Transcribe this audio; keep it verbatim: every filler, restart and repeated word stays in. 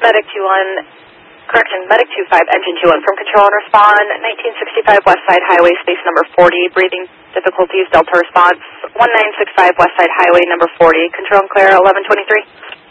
Medic two one, correction, Medic two five, Engine two one from Control and Respond, nineteen sixty-five West Side Highway, space number forty, breathing difficulties, Delta response, one nine six five West Side Highway, number forty, Control and Clear, eleven twenty-three.